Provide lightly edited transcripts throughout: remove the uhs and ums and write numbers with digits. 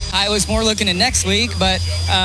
I was more looking at next week, but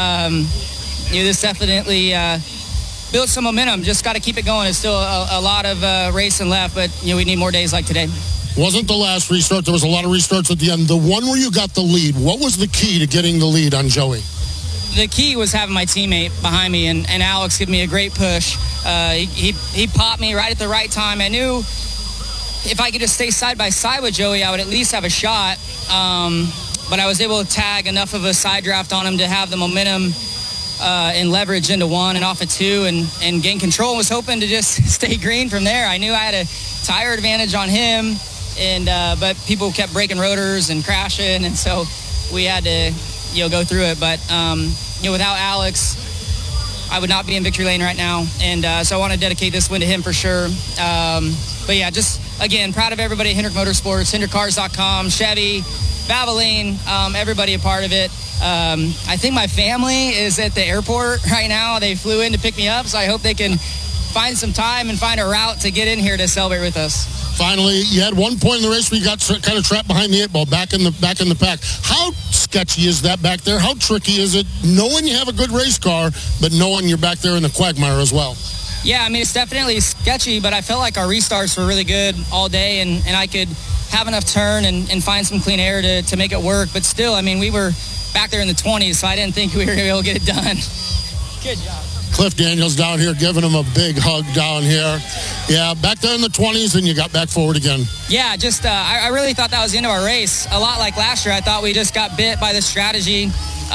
this definitely built some momentum. Just got to keep it going. It's still a lot of racing left, but we need more days like today. Wasn't the last restart. There was a lot of restarts at the end. The one where you got the lead, what was the key to getting the lead on Joey? The key was having my teammate behind me, and Alex gave me a great push. He popped me right at the right time. I knew if I could just stay side by side with Joey, I would at least have a shot. But I was able to tag enough of a side draft on him to have the momentum and leverage into one and off of two and gain control, and was hoping to just stay green from there. I knew I had a tire advantage on him, but people kept breaking rotors and crashing, and so we had to go through it. But without Alex, I would not be in victory lane right now, and so I want to dedicate this win to him for sure. But yeah, just again, proud of everybody at Hendrick Motorsports, HendrickCars.com, Chevy, Valvoline, everybody a part of it. I think my family is at the airport right now. They flew in to pick me up, so I hope they can find some time and find a route to get in here to celebrate with us. Finally, you had one point in the race where you got kind of trapped behind the 8-ball, back in the pack. How sketchy is that back there? How tricky is it knowing you have a good race car, but knowing you're back there in the quagmire as well? Yeah, I mean, it's definitely sketchy, but I felt like our restarts were really good all day, and I could have enough turn and find some clean air to make it work. But still, I mean, we were back there in the 20s, so I didn't think we were going to be able to get it done. Good job. Cliff Daniels down here giving him a big hug down here. Yeah, back there in the 20s, and you got back forward again. Yeah, just I really thought that was the end of our race. A lot like last year, I thought we just got bit by the strategy.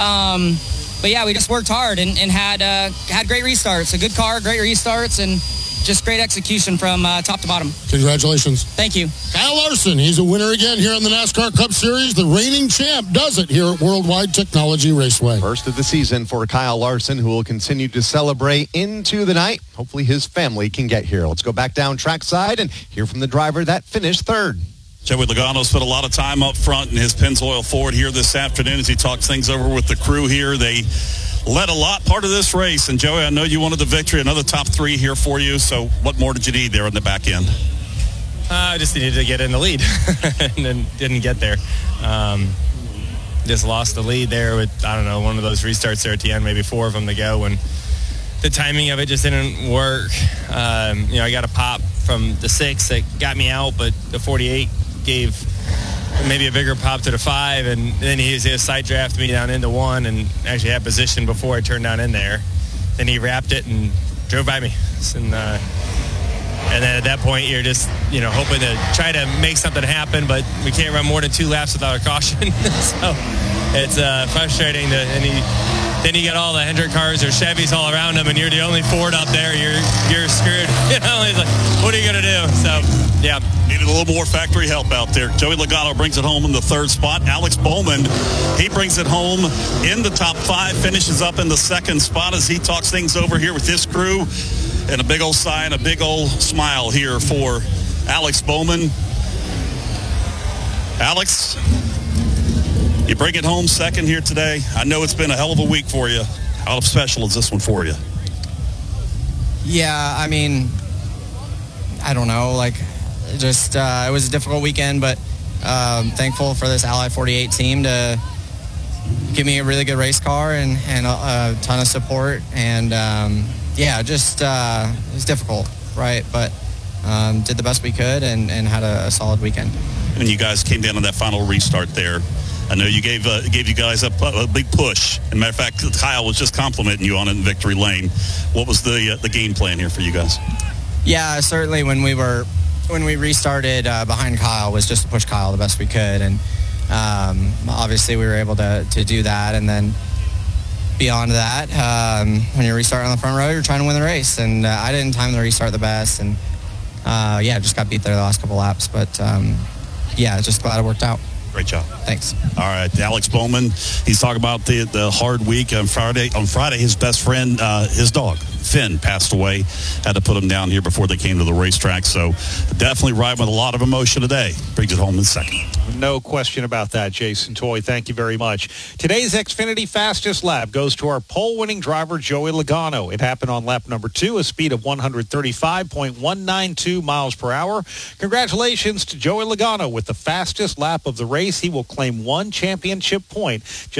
But yeah, we just worked hard and had great restarts. A good car, great restarts, and just great execution from top to bottom. Congratulations. Thank you. Kyle Larson, he's a winner again here in the NASCAR Cup Series. The reigning champ does it here at Worldwide Technology Raceway. First of the season for Kyle Larson, who will continue to celebrate into the night. Hopefully his family can get here. Let's go back down trackside and hear from the driver that finished third. Joey Logano spent a lot of time up front in his Pennzoil Ford here this afternoon as he talks things over with the crew here. They led a lot part of this race. And, Joey, I know you wanted the victory, another top three here for you. So what more did you need there on the back end? I just needed to get in the lead and then didn't get there. Just lost the lead there with, one of those restarts there at the end, maybe four of them to go. And the timing of it just didn't work. I got a pop from the 6 that got me out, but the 48 gave maybe a bigger pop to the 5, and then he side drafted me down into 1 and actually had position before I turned down in there. Then he wrapped it and drove by me. And then at that point, you're just, hoping to try to make something happen, but we can't run more than 2 laps without a caution. So it's frustrating. Then you get all the Hendrick cars or Chevys all around them, and you're the only Ford up there. You're screwed. It's like, what are you going to do? So, yeah. Needed a little more factory help out there. Joey Logano brings it home in the third spot. Alex Bowman, he brings it home in the top 5, finishes up in the second spot as he talks things over here with his crew. And a big old sigh and a big old smile here for Alex Bowman. Alex, you bring it home second here today. I know it's been a hell of a week for you. How special is this one for you? Yeah, I mean, I don't know. It was a difficult weekend, but thankful for this Ally 48 team to give me a really good race car and a ton of support. And, it was difficult, right? But did the best we could and had a solid weekend. And you guys came down on that final restart there. I know you gave you guys a big push. As a matter of fact, Kyle was just complimenting you on it in victory lane. What was the game plan here for you guys? Yeah, certainly when we restarted behind Kyle was just to push Kyle the best we could, and obviously we were able to do that. And then beyond that, when you're restarting on the front row, you're trying to win the race, and I didn't time the restart the best, and just got beat there the last couple laps. But just glad it worked out. Great job. Thanks. All right, Alex Bowman, he's talking about the hard week on Friday. On Friday, his best friend, his dog, Finn, passed away. Had to put him down here before they came to the racetrack. So definitely riding with a lot of emotion today. Brings it home in second. No question about that, Jason Toy. Thank you very much. Today's Xfinity Fastest Lap goes to our pole-winning driver, Joey Logano. It happened on lap number 2, a speed of 135.192 miles per hour. Congratulations to Joey Logano with the fastest lap of the race. He will claim 1 championship point.